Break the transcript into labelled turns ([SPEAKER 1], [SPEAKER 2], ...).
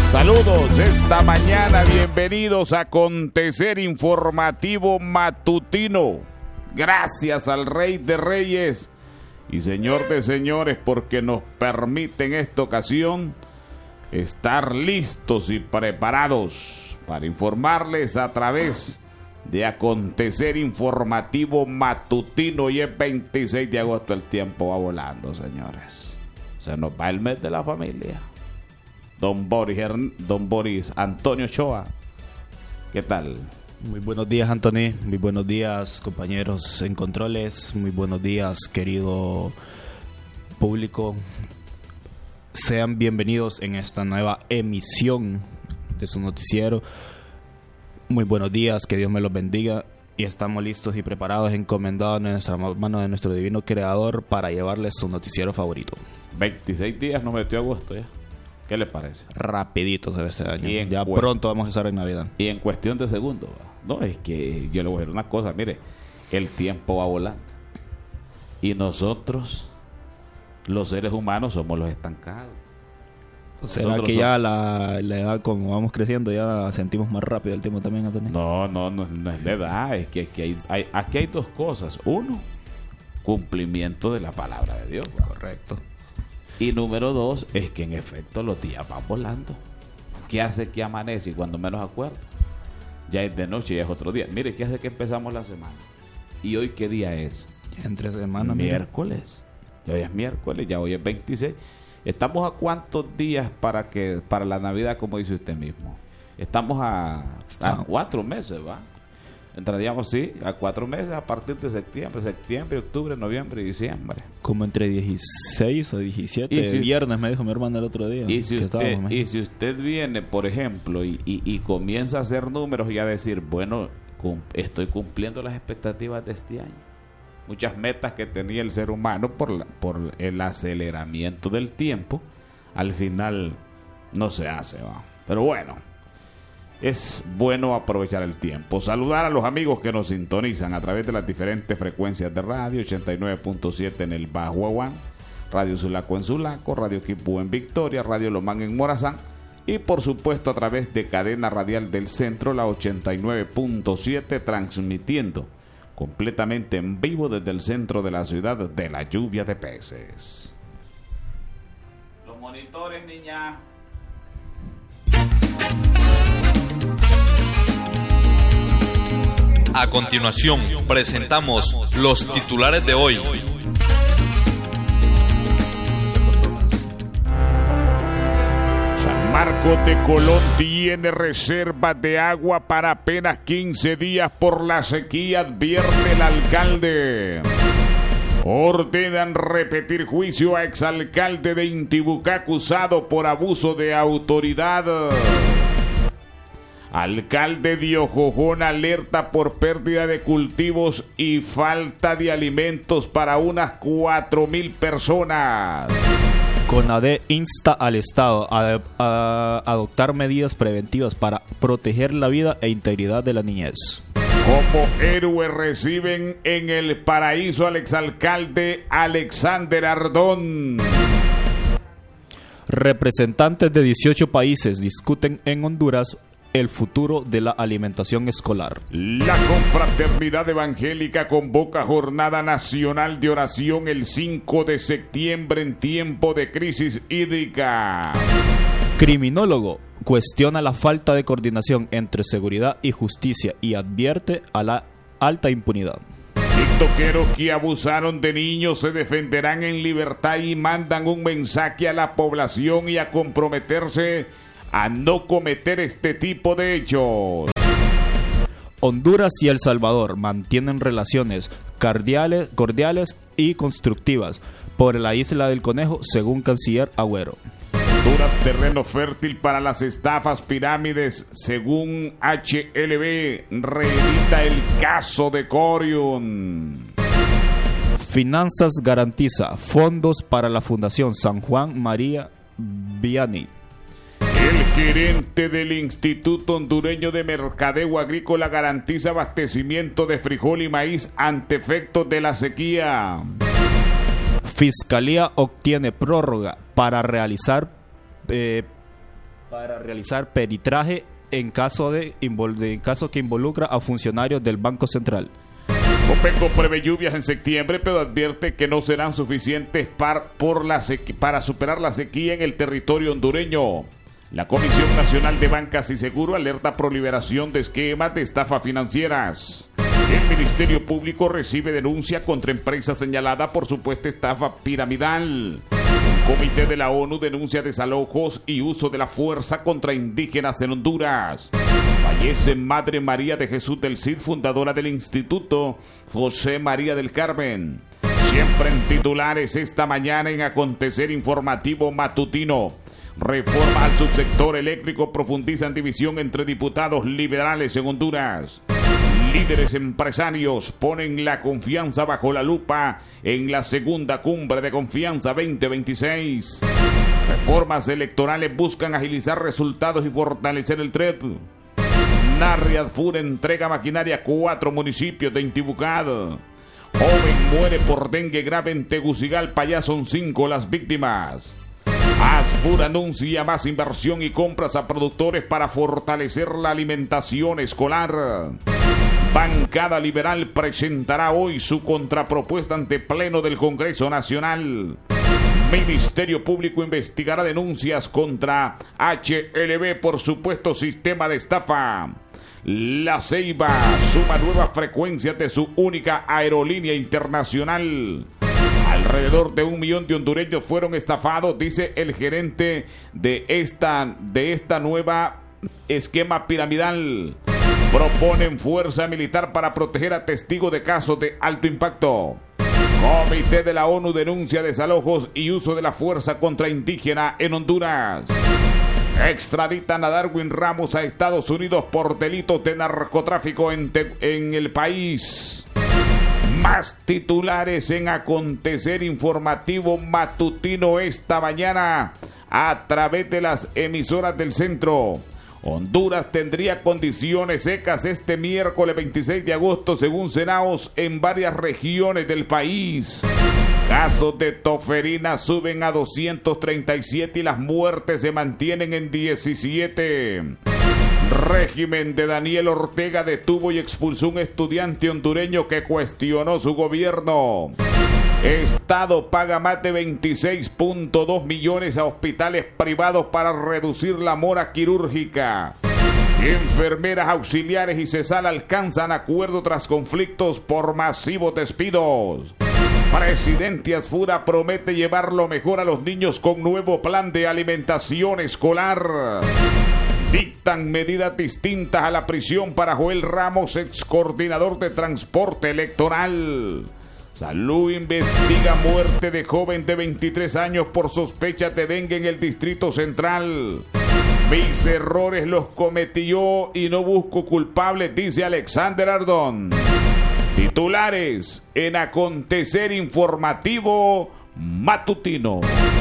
[SPEAKER 1] Saludos esta mañana, bienvenidos a Acontecer Informativo Matutino. Gracias al Rey de Reyes y Señor de Señores porque nos permite en esta ocasión estar listos y preparados para informarles a través de Acontecer Informativo Matutino. Y es 26 de agosto, el tiempo va volando, señores. Se nos va el mes de la familia. Don Boris Antonio Ochoa, ¿qué tal?
[SPEAKER 2] Muy buenos días, Anthony. Muy buenos días, compañeros en controles. Muy buenos días, querido público. Sean bienvenidos en esta nueva emisión de su noticiero. Muy buenos días, que Dios me los bendiga. Y estamos listos y preparados, encomendados en nuestra mano de nuestro divino creador para llevarles su noticiero favorito.
[SPEAKER 1] 26 días nos metió agosto ya. ¿Qué les parece?
[SPEAKER 2] Rapidito se ve este año. Ya
[SPEAKER 1] pues,
[SPEAKER 2] pronto vamos a estar en Navidad.
[SPEAKER 1] Y en cuestión de segundos. No, es que yo le voy a decir una cosa. Mire, el tiempo va volando. Y nosotros, los seres humanos, somos los estancados.
[SPEAKER 2] ¿Será que ya la edad, como vamos creciendo, ya sentimos más rápido el tiempo también, Antonio?
[SPEAKER 1] No es la edad. Es que aquí hay dos cosas. Uno, cumplimiento de la palabra de Dios.
[SPEAKER 2] Correcto.
[SPEAKER 1] Y número dos, es que en efecto los días van volando. ¿Qué hace que amanece? Y cuando menos acuerdo, ya es de noche, ya es otro día. Mire, ¿qué hace que empezamos la semana? ¿Y hoy qué día es?
[SPEAKER 2] Entre semana.
[SPEAKER 1] Miércoles. Ya hoy es miércoles, ya hoy es 26. ¿Estamos a cuántos días para la Navidad, como dice usted mismo? Estamos a 4 meses, ¿va? Entraríamos, sí, a 4 meses a partir de septiembre, octubre, noviembre y diciembre.
[SPEAKER 2] Como entre 16 o 17 viernes, me dijo mi hermano el otro día.
[SPEAKER 1] Y si usted viene, por ejemplo, y comienza a hacer números y a decir, bueno, estoy cumpliendo las expectativas de este año. Muchas metas que tenía el ser humano por el aceleramiento del tiempo, al final no se hace, ¿va? Pero bueno, es bueno aprovechar el tiempo. Saludar a los amigos que nos sintonizan a través de las diferentes frecuencias de radio: 89.7 en el Bajo Aguán, Radio Sulaco en Sulaco, Radio Quipú en Victoria, Radio Lomán en Morazán y por supuesto a través de Cadena Radial del Centro, la 89.7, transmitiendo completamente en vivo desde el centro de la ciudad de la lluvia de peces. Los monitores, niña.
[SPEAKER 3] A continuación, presentamos los titulares de hoy.
[SPEAKER 1] San Marcos de Colón tiene reservas de agua para apenas 15 días por la sequía, advierte el alcalde. Ordenan repetir juicio a exalcalde de Intibucá acusado por abuso de autoridad. Alcalde de Ojojón alerta por pérdida de cultivos y falta de alimentos para unas 4,000 personas.
[SPEAKER 2] CONADE insta al Estado a adoptar medidas preventivas para proteger la vida e integridad de la niñez.
[SPEAKER 1] Como héroe reciben en el paraíso al exalcalde Alexander Ardón.
[SPEAKER 2] Representantes de 18 países discuten en Honduras el futuro de la alimentación escolar.
[SPEAKER 1] La Confraternidad Evangélica convoca Jornada Nacional de Oración el 5 de septiembre en tiempo de crisis hídrica.
[SPEAKER 2] Criminólogo cuestiona la falta de coordinación entre seguridad y justicia y advierte a la alta impunidad.
[SPEAKER 1] TikTokeros que abusaron de niños se defenderán en libertad y mandan un mensaje a la población y a comprometerse a no cometer este tipo de hechos.
[SPEAKER 2] Honduras y El Salvador mantienen relaciones cordiales y constructivas por la Isla del Conejo, según Canciller Agüero.
[SPEAKER 1] Honduras, terreno fértil para las estafas pirámides, según HLB, reedita el caso de Corium.
[SPEAKER 2] Finanzas garantiza fondos para la Fundación San Juan María Vianney.
[SPEAKER 1] El gerente del Instituto Hondureño de Mercadeo Agrícola garantiza abastecimiento de frijol y maíz ante efectos de la sequía.
[SPEAKER 2] Fiscalía obtiene prórroga para realizar para realizar peritaje en caso que involucra a funcionarios del Banco Central.
[SPEAKER 1] Copeco prevé lluvias en septiembre, pero advierte que no serán suficientes para superar la sequía en el territorio hondureño. La Comisión Nacional de Bancas y Seguro alerta proliferación de esquemas de estafa financieras. El Ministerio Público recibe denuncia contra empresa señalada por supuesta estafa piramidal. Un comité de la ONU denuncia desalojos y uso de la fuerza contra indígenas en Honduras. Fallece Madre María de Jesús del Cid, fundadora del Instituto José María del Carmen. Siempre en titulares esta mañana en Acontecer Informativo Matutino. Reforma al subsector eléctrico, profundiza en división entre diputados liberales en Honduras. Líderes empresarios ponen la confianza bajo la lupa en la segunda cumbre de confianza 2026. Reformas electorales buscan agilizar resultados y fortalecer el TREP. Narriadfur entrega maquinaria a 4 municipios de Intibucad. Joven muere por dengue grave en Tegucigalpa, ya son 5 las víctimas. Asfur anuncia más inversión y compras a productores para fortalecer la alimentación escolar. Bancada Liberal presentará hoy su contrapropuesta ante Pleno del Congreso Nacional. Ministerio Público investigará denuncias contra HLB por supuesto sistema de estafa. La Ceiba suma nuevas frecuencias de su única aerolínea internacional. Alrededor de 1 millón de hondureños fueron estafados, dice el gerente de esta nueva esquema piramidal. Proponen fuerza militar para proteger a testigos de casos de alto impacto. Comité de la ONU denuncia desalojos y uso de la fuerza contra indígena en Honduras. Extraditan a Darwin Ramos a Estados Unidos por delitos de narcotráfico en el país. Más titulares en Acontecer Informativo Matutino esta mañana a través de las emisoras del centro. Honduras tendría condiciones secas este miércoles 26 de agosto según Cenaos en varias regiones del país. Casos de toferina suben a 237 y las muertes se mantienen en 17. Régimen de Daniel Ortega detuvo y expulsó a un estudiante hondureño que cuestionó su gobierno. Estado paga más de 26.2 millones a hospitales privados para reducir la mora quirúrgica. Enfermeras auxiliares y CESAL alcanzan acuerdo tras conflictos por masivos despidos. Presidente Asfura promete llevar lo mejor a los niños con nuevo plan de alimentación escolar. Dictan medidas distintas a la prisión para Joel Ramos, ex coordinador de transporte electoral. Salud investiga muerte de joven de 23 años por sospechas de dengue en el Distrito Central. Mis errores los cometí yo y no busco culpables, dice Alexander Ardón. Titulares en Acontecer Informativo Matutino.